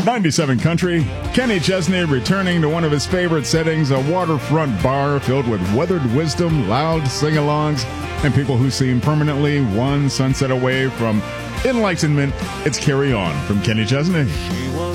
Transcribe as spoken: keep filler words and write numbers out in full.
ninety-seven Country, Kenny Chesney returning to one of his favorite settings, a waterfront bar filled with weathered wisdom, loud sing-alongs, and people who seem permanently one sunset away from enlightenment. It's Carry On from Kenny Chesney. She was